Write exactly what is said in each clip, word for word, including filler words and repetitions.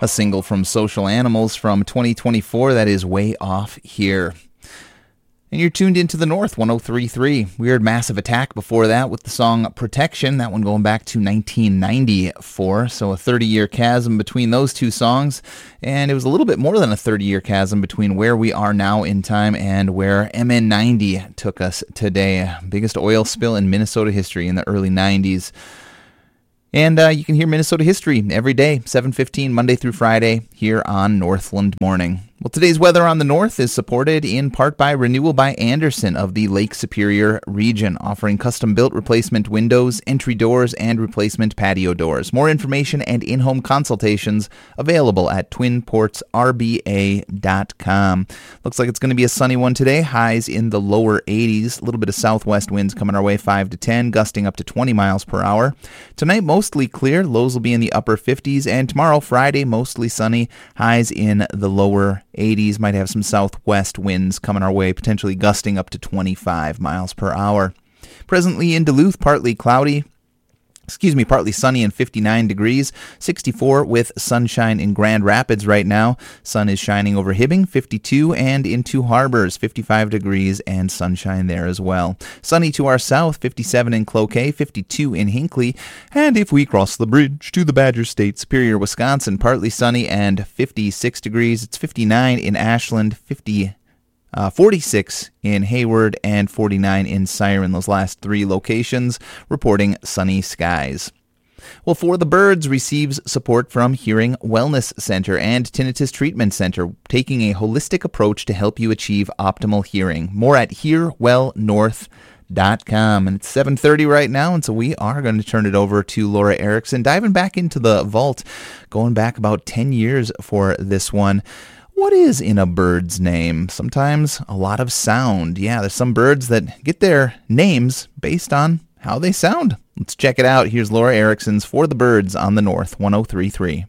A single from Social Animals from twenty twenty-four, that is Way Off Here. And you're tuned into the North, one oh three point three. We heard Massive Attack before that with the song Protection, that one going back to nineteen ninety-four, so a thirty-year chasm between those two songs. And it was a little bit more than a thirty-year chasm between where we are now in time and where M N ninety took us today. Biggest oil spill in Minnesota history in the early nineties. And uh, you can hear Minnesota history every day, seven fifteen, Monday through Friday, here on Northland Morning. Well, today's weather on the north is supported in part by Renewal by Andersen of the Lake Superior region, offering custom-built replacement windows, entry doors, and replacement patio doors. More information and in-home consultations available at twin ports r b a dot com. Looks like it's going to be a sunny one today. Highs in the lower eighties. A little bit of southwest winds coming our way, five to ten, gusting up to twenty miles per hour. Tonight, mostly clear. Lows will be in the upper fifties. And tomorrow, Friday, mostly sunny. Highs in the lower eighties. Might have some southwest winds coming our way, potentially gusting up to twenty-five miles per hour. Presently in Duluth, partly cloudy. Excuse me, partly sunny and fifty-nine degrees, sixty-four with sunshine in Grand Rapids right now. Sun is shining over Hibbing, fifty-two, and in Two Harbors, fifty-five degrees and sunshine there as well. Sunny to our south, fifty-seven in Cloquet, fifty-two in Hinckley, and if we cross the bridge to the Badger State, Superior, Wisconsin, partly sunny and fifty-six degrees. It's fifty-nine in Ashland, fifty Uh, forty-six in Hayward, and forty-nine in Siren, those last three locations, reporting sunny skies. Well, For the Birds receives support from Hearing Wellness Center and Tinnitus Treatment Center, taking a holistic approach to help you achieve optimal hearing. More at hear well north dot com. And it's seven thirty right now, and so we are going to turn it over to Laura Erickson, diving back into the vault, going back about ten years for this one. What is in a bird's name? Sometimes a lot of sound. Yeah, there's some birds that get their names based on how they sound. Let's check it out. Here's Laura Erickson's For the Birds on the North, one oh three point three.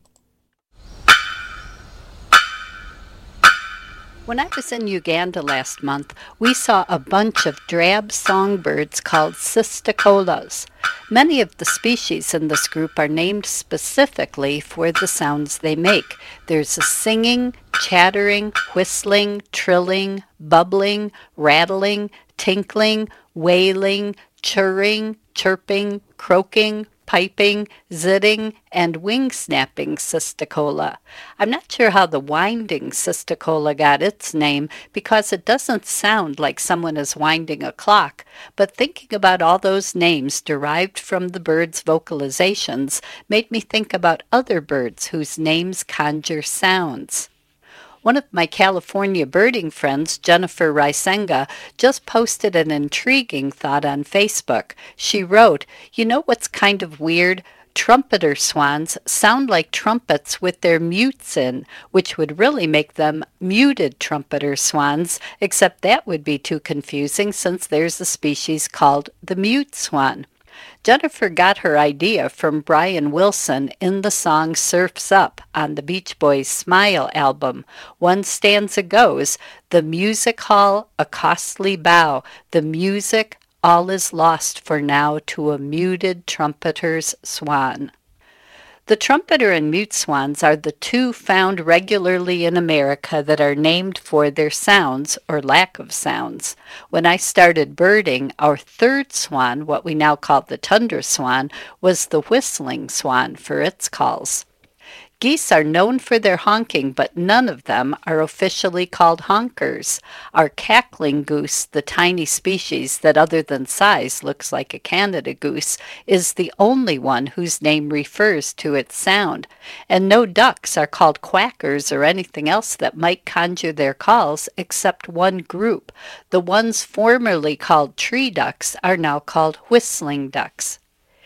When I was in Uganda last month, we saw a bunch of drab songbirds called cisticolas. Many of the species in this group are named specifically for the sounds they make. There's a singing, chattering, whistling, trilling, bubbling, rattling, tinkling, wailing, churring, chirping, croaking, piping, zitting, and wing-snapping cisticola. I'm not sure how the winding cisticola got its name because it doesn't sound like someone is winding a clock, but thinking about all those names derived from the bird's vocalizations made me think about other birds whose names conjure sounds. One of my California birding friends, Jennifer Risenga, just posted an intriguing thought on Facebook. She wrote, "You know what's kind of weird? Trumpeter swans sound like trumpets with their mutes in, which would really make them muted trumpeter swans, except that would be too confusing since there's a species called the mute swan." Jennifer got her idea from Brian Wilson in the song Surf's Up on the Beach Boys' Smile album. One stanza goes, "The music hall, a costly bow, the music, all is lost for now to a muted trumpeter's swan." The trumpeter and mute swans are the two found regularly in America that are named for their sounds or lack of sounds. When I started birding, our third swan, what we now call the tundra swan, was the whistling swan for its calls. Geese are known for their honking, but none of them are officially called honkers. Our cackling goose, the tiny species that other than size looks like a Canada goose, is the only one whose name refers to its sound. And no ducks are called quackers or anything else that might conjure their calls except one group. The ones formerly called tree ducks are now called whistling ducks.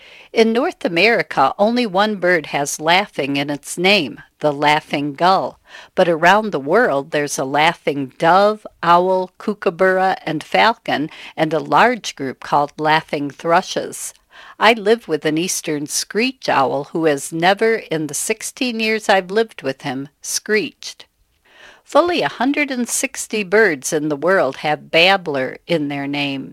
In North America, only one bird has laughing in its name, the laughing gull. But around the world, there's a laughing dove, owl, kookaburra, and falcon, and a large group called laughing thrushes. I live with an eastern screech owl who has never, in the sixteen years I've lived with him, screeched. Fully one hundred sixty birds in the world have babbler in their names.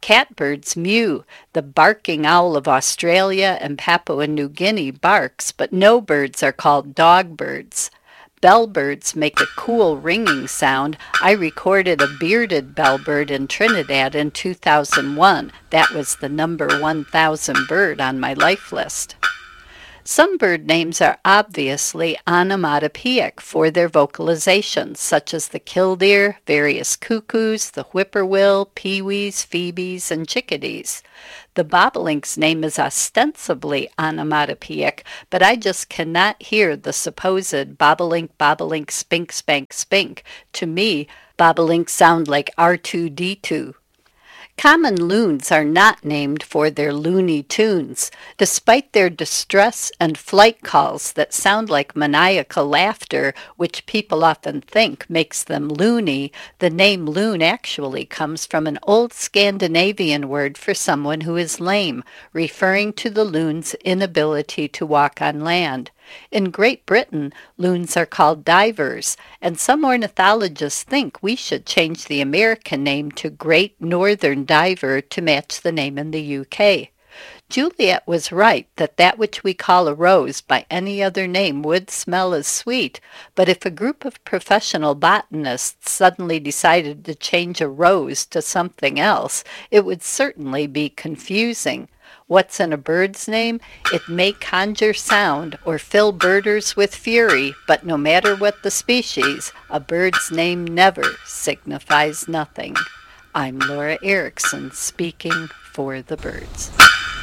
Catbirds mew. The barking owl of Australia and Papua New Guinea barks, but no birds are called dogbirds. Bellbirds make a cool ringing sound. I recorded a bearded bellbird in Trinidad in two thousand one. That was the number one thousand bird on my life list. Some bird names are obviously onomatopoeic for their vocalizations, such as the killdeer, various cuckoos, the whippoorwill, peewees, phoebes, and chickadees. The bobolink's name is ostensibly onomatopoeic, but I just cannot hear the supposed bobolink, bobolink, spink, spank, spink. To me, bobolinks sound like R two D two. Common loons are not named for their loony tunes. Despite their distress and flight calls that sound like maniacal laughter, which people often think makes them loony, the name loon actually comes from an old Scandinavian word for someone who is lame, referring to the loon's inability to walk on land. In Great Britain, loons are called divers, and some ornithologists think we should change the American name to Great Northern Diver to match the name in the U K. Juliet was right that that which we call a rose by any other name would smell as sweet, but if a group of professional botanists suddenly decided to change a rose to something else, it would certainly be confusing. What's in a bird's name? It may conjure sound or fill birders with fury, but no matter what the species, a bird's name never signifies nothing. I'm Laura Erickson, speaking for the birds.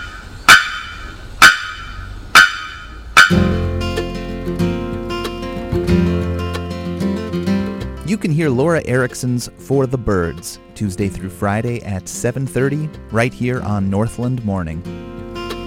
You can hear Laura Erickson's For the Birds, Tuesday through Friday at seven thirty, right here on Northland Morning.